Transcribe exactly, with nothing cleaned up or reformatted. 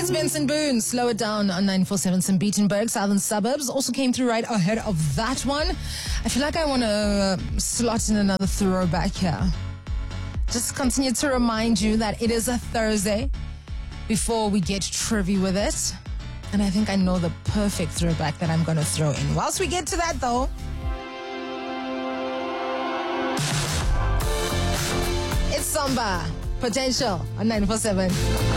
is Benson Boone. Slow it down on nine forty-seven. St. Beatenberg, Southern Suburbs. Also came through right ahead of that one. I feel like I want to uh, slot in another throwback here. Just continue to remind you that it is a Thursday before we get trivia with it. And I think I know the perfect throwback that I'm going to throw in. Whilst we get to that, though, it's Samba Potential on nine forty-seven.